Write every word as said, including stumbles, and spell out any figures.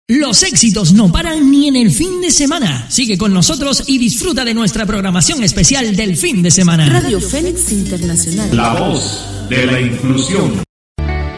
Los éxitos no paran ni en el fin de semana. Sigue con nosotros y disfruta de nuestra programación especial del fin de semana. Radio Fénix Internacional. La voz de la inclusión.